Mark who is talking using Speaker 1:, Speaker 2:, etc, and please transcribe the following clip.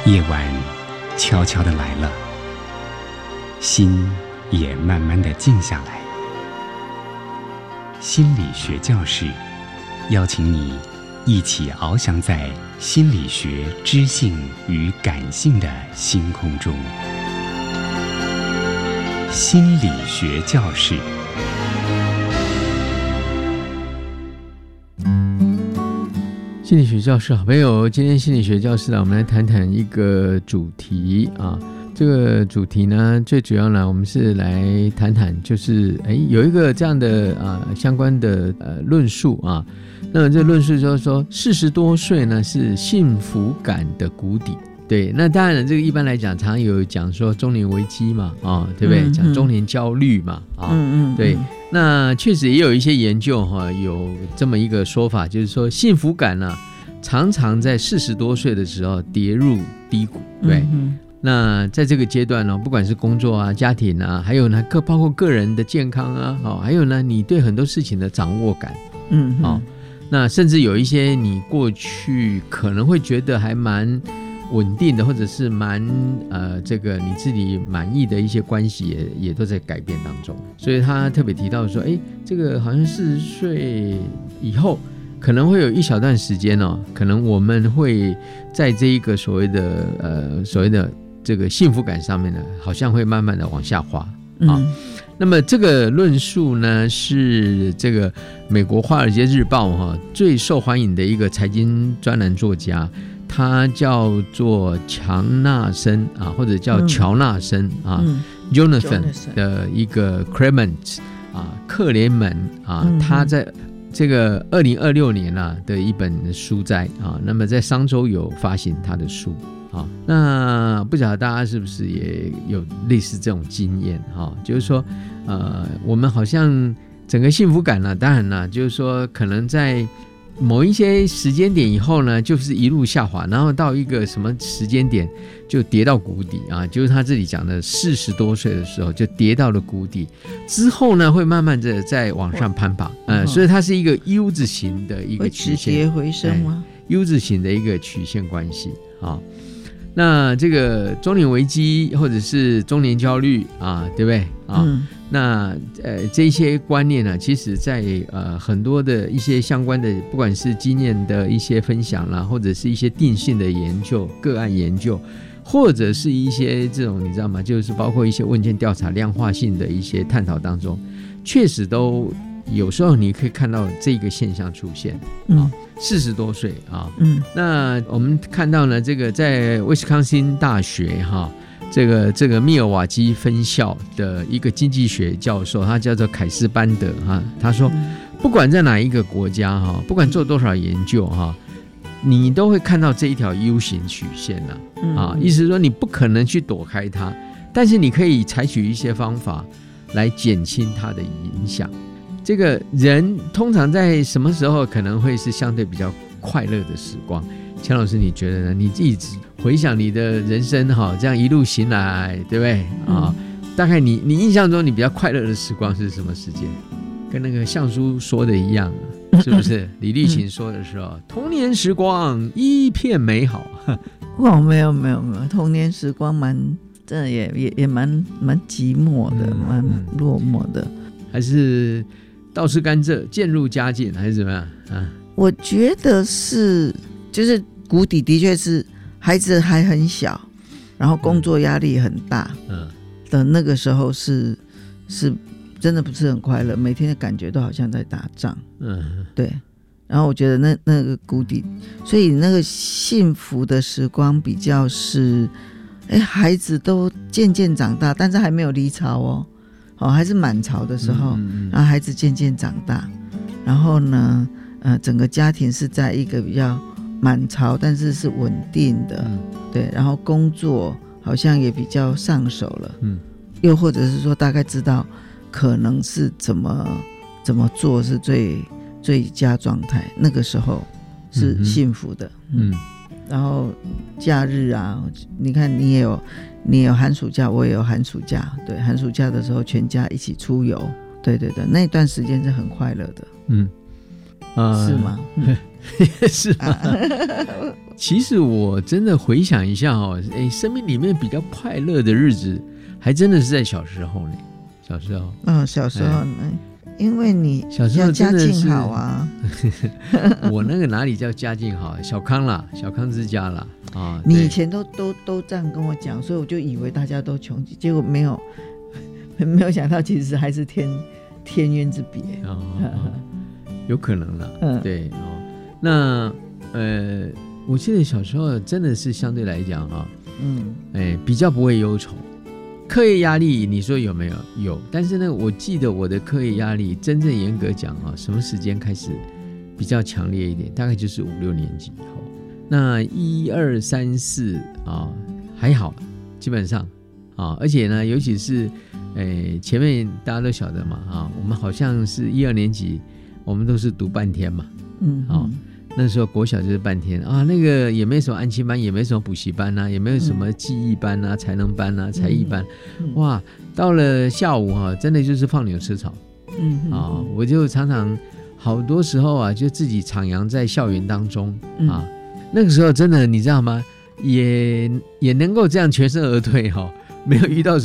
Speaker 1: 夜晚悄悄地来了，心也慢慢地静下来。心理学教室邀请你一起翱翔在心理学知性与感性的星空中。心理学教室，
Speaker 2: 心理学教室好朋友，今天心理学教室我们来谈谈一个主题啊。这个主题呢，最主要呢，我们是来谈谈，就是有一个这样的相关的论述啊。那么这论述就是说，40多岁呢是幸福感的谷底。对，那当然这个一般来讲，常常有讲说中年危机嘛，对不对？讲中年焦虑嘛，对。那确实也有一些研究有这么一个说法，就是说幸福感呢，常常在40多岁的时候跌入低谷，对。那在这个阶段呢，不管是工作啊、家庭啊，还有呢包括个人的健康啊，还有呢你对很多事情的掌握感，那甚至有一些你过去可能会觉得还蛮稳定的，或者是蛮这个你自己满意的一些关系也都在改变当中。所以他特别提到说，这个好像40岁以后可能会有一小段时间可能我们会在这一个所谓的这个幸福感上面呢，好像会慢慢的往下滑那么这个论述呢，是这个美国《华尔街日报》最受欢迎的一个财经专栏作家，他叫做强纳森或者叫乔纳森Jonathan 的一个 Clement 克雷门他在这个2026年的一本书斋那么在商周有发行他的书那不晓得大家是不是也有类似这种经验就是说我们好像整个幸福感呢，当然呢就是说可能在某一些时间点以后呢，就是一路下滑，然后到一个什么时间点就跌到谷底就是他这里讲的40多岁的时候就跌到了谷底，之后呢会慢慢的再往上攀爬所以它是一个 U 字形的一个曲线，
Speaker 3: 会止跌回升吗
Speaker 2: ？U 字形的一个曲线关系那这个中年危机或者是中年焦虑对不对那这些观念呢，其实在很多的一些相关的，不管是经验的一些分享啦，或者是一些定性的研究、个案研究，或者是一些这种你知道吗？就是包括一些问卷调查、量化性的一些探讨当中，确实都有时候你可以看到这个现象出现40多岁那我们看到呢，这个在威斯康辛大学这个密尔瓦基分校的一个经济学教授，他叫做凯斯班德他说不管在哪一个国家不管做多少研究你都会看到这一条 U 型曲线意思是说你不可能去躲开它，但是你可以采取一些方法来减轻它的影响。这个人通常在什么时候可能会是相对比较快乐的时光？钱老师你觉得呢？你自己回想你的人生这样一路行来，对不对大概你印象中你比较快乐的时光是什么时间？跟那个相书说的一样是不是？李立群说的时候童年时光一片美好
Speaker 3: 没有童年时光真的也蛮寂寞的蛮落寞的。
Speaker 2: 还是倒吃甘蔗渐入佳境还是怎么样
Speaker 3: 我觉得是就是谷底的确是孩子还很小，然后工作压力很大的那个时候是真的不是很快乐，每天的感觉都好像在打仗对。然后我觉得那个谷底，所以那个幸福的时光比较是孩子都渐渐长大，但是还没有离巢还是满巢的时候然后孩子渐渐长大，然后呢整个家庭是在一个比较满巢但是是稳定的对，然后工作好像也比较上手了又或者是说大概知道可能是怎么做是最佳状态，那个时候是幸福的然后假日你看你也有寒暑假，我也有寒暑假，对，寒暑假的时候全家一起出游，对，那段时间是很快乐的是吗？
Speaker 2: 是吗？其实我真的回想一下哦，生命里面比较快乐的日子，还真的是在小时候呢。小时候，
Speaker 3: 小时候呢，因为你
Speaker 2: 小时候
Speaker 3: 家境好啊。
Speaker 2: 我那个哪里叫家境好？小康啦，小康之家啦。啊，
Speaker 3: 你以前都这样跟我讲，所以我就以为大家都穷，结果没有想到，其实还是天渊之别。
Speaker 2: 有可能啦。对哦。那我记得小时候真的是相对来讲啊，比较不会忧愁。课业压力你说有没有？有，但是呢，我记得我的课业压力真正严格讲啊，什么时间开始比较强烈一点？大概就是5、6年级以后。那1、2、3、4啊，还好，基本上啊，而且呢，尤其是前面大家都晓得嘛啊，我们好像是1、2年级，我们都是读半天嘛，那时候国小就是半天啊，那个也没什么安亲班，也没什么补习班啊，也没有什么记忆班啊、才能班啊、才艺班，哇，到了下午真的就是放牛吃草，我就常常好多时候啊，就自己徜徉在校园当中啊，那个时候真的你知道吗？也能够这样全身而退没有遇到